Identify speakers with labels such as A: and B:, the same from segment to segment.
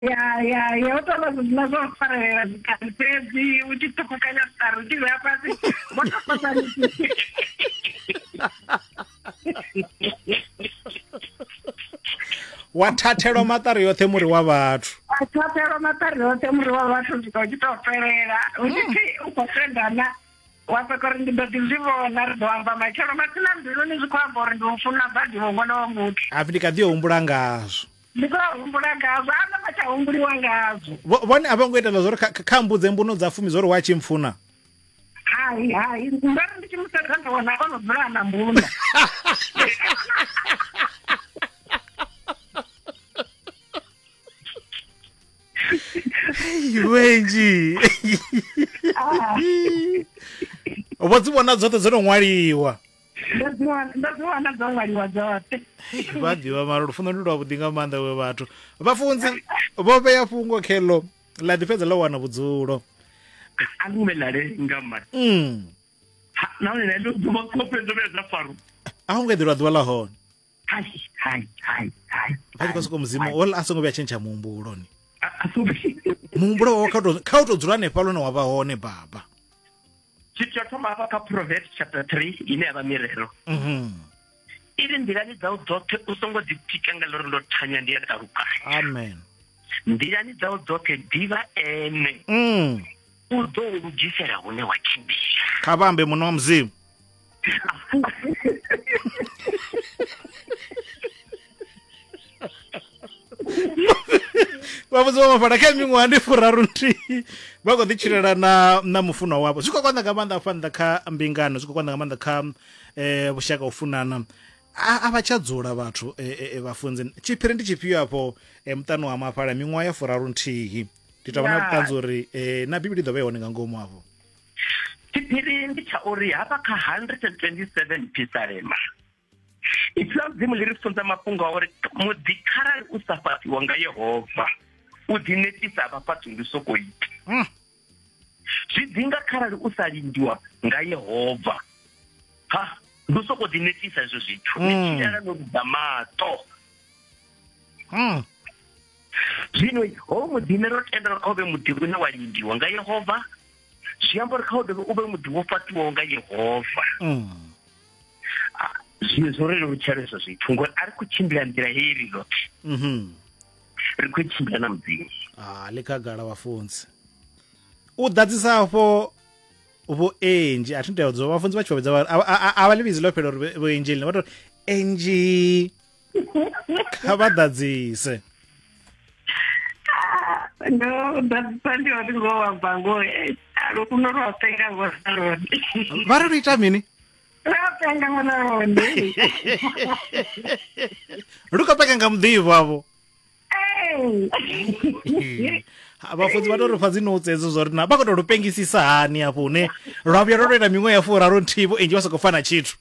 A: ya utola zinazo farera zikalitezi uchitokukanya staru chivapa wakapasana
B: wathathelwa matari yothe muri wa vathu
A: wathathelwa matari yothe muri wa vathu zikauchitoferera uchiti ukosendana wapekori ndidodizivona ridowamba machero matina mbilu nizvikwamba uri ndiufuna bhadhi vongona wamuti
B: api ndikadhiyohumbula ngazvo
A: ndikohumbula ngazvo ana machahumbuliwa ngazvo
B: vone avangoitela zori khambudze mbuno dzafumi zori wachimfuna
A: hai ndari ndichimusedza ndaona anobvira ana mbuna
B: wenji vodzivona dzote dzinong'waliwa
A: ndadziwana dzong'waliwa dzote
B: vadhiwa maro rufuna ndilwa vudinga manda wevathu vafunzi voveya fungo khelo la difedza la wana vudzulo
C: akumelare ngamani naone naendo dzuma kopenzo veza faru
B: ahungedirwa dhiwa la hone
C: hai
B: vachikosoko muzima ola asongo vyachenja muumbulo ni muumbulo wawo khautodzula nepalo wava hone baba
C: chichotoma apa kaProverbs chapter 3 ine yava mirero iri ndirani dzau dzote usongodzitika ngalori ndothanya ndiyadarukayo
B: amen
C: ndirani dzau dzote diva ene udourujisera hune wachimbira
B: khavambe muno wa mzimu vavudzi vamafana khe min'wana ndi furaru ntihi va ko tichilela na mufunwa wavo swi kokwanda nga manda afanela kha mbingano swi kokwanda nga manda kha vuxaka ufunana a va cha dzula vathu vafunzi chiphiri ndi chifhio apo mutani wa mafala min'wana ya furaru ntihi ndi tavha na vutanzi uri na bibili ḓo vha yone nga ngomu afho
C: chiphiri ndi cha uri hapa kha 127 Psalm ipfula mudzimu liri funza mafhungo a uri mudzi kharali u sa fhaṱiwa nga Yehova u ḓinetisa vhafhaṱi ndi soko ita zwi dzinga kharali u sa lindiwa nga Yehova ndi soko ḓinetisa izwo zwithu ni tshilala no lidza mato zwino ho muḓini ro tendela kha uvhe muḓi une wa lindiwa nga Yehova zwi amba uri kha uvhe muḓi wo fhaṱiwaho nga Yehova zwino zwo rero vhutshelo izwo zwithu ngori a ri khou tshimbila nḓila heyi ri loṱhe ri khou tshimbila na mudzimu
B: ḽi khagala vhafunzi u ḓadzisafho vhuenji a thi ntea dzo vhafunzi vha tshi vha a vha ḽivhidzi ḽo phela uri vhuenjini vha tori enji kha vha ḓadzise
A: no ḓadzisa ndi uri ngo wamba ngo lufuno lwotenga ngoraloni
B: vha ri ri ita mini
A: lwotenga ngoraloni
B: lukapeka nga muḓivho avho vafunzi va tori pfa dzinotsi edzo zwo ri na vha khou tou lupengisisa hani afho hune lwa vhuya lwo tou ita miṅwe ya furaru nthihi enji vha sokou fana tshithu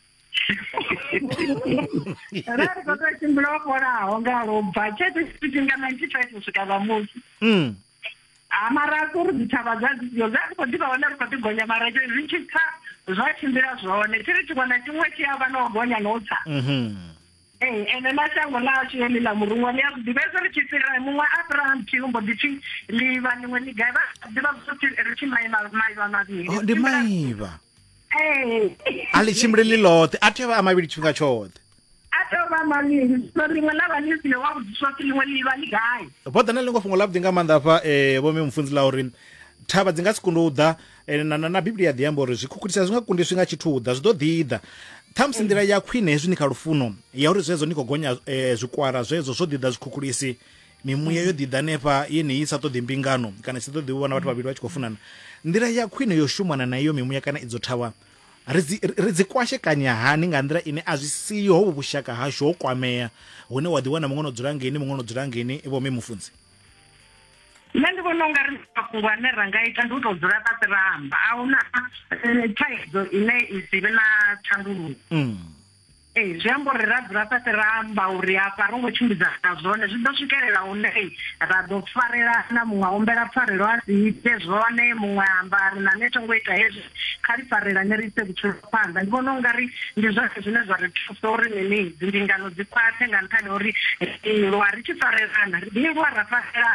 A: rari khou tou tshimbila wo fholaho ngalo bva tshete tshifhinga 95 u swika vhamusi mara kuri dzithavha dzadzidzo dza ri khou ḓivha hone ri khou ḓi gonya mara zwi tshi tsa zwa tshimbila zwone tshiri tshiṅwe na tshiṅwe tshi a vha na u gonya na u tsa ene na shango lashu heḽi ḽa murunwa ḽi a ḓivhesa ri tshi fhira muṅwe Abraham mbo ḓi tshi ḽivha liṅwe ḽi gai vha ḓivha zwothi ri tshi maivha mavhili
B: ndi maivha a ḽi tshimbile ḽi ḽoṱhe a tea u vha a mavhili tshifhinga tshoṱhe
A: a tea u vha mavhili so liṅwe ḽa vha ḽi sile wa vhudziswa pfi liṅwe ḽivha ḽi gai
B: boḓana ḽingo fhungo ḽavhuḓi nga maanḓa afha vhome mufunzi ḽa uri thavha dzi nga si kunde u ḓa na biblia ḓi amba uri zwikhukhulisa zwi nga kundiswi nga tshithu u ḓa zwi ḓo ḓi ḓa ṱhamusi nḓila ya khwine hezwi ni kha lufuno ya uri zwezwo ni khou gonya zwikwara zwezwo zwo ḓi ḓa zwikhukhulisi mimuya yo ḓi ḓa hanefha yeneyi sa ṱoḓi mbingano kana si ṱoḓi u vhona vhathu vhavhili vha tshi khou funana nḓila ya khwine yo shumana na iyo mimuya kana idzo thavha ri dzi kwashekanya hani nga nḓila ine a zwi siho hovhu vhushaka hashu ho kwamea hune wa ḓi wana muṅwe no dzula ngeni muṅwe no dzula ngeni vhome mufunzi
A: nṋe ndi vhona unga ri mafhungo ane ra nga ita ndi u tou dzula fhasi ra amba a huna thaidzo ine i si vhe na thandululo zwi amba uri ra dzula fhasi ra amba uri hafha ro ngo tshimbidzana zwone zwi ḓo swikelela hune ra ḓo farelana, muṅwe a humbela pfarelo a si ite zwone, muṅwe a amba ri na nṋe thongo ita hezwi kha ri farelane ri ise vhutshilo phanḓa. Ndi vhona ungari ndi zwone zwine zwa ri thusa uri mini dzi mbingano dzi khwaṱhe nga nṱhani uri lwa ri tshi farelana ri ḓivha ra farelana.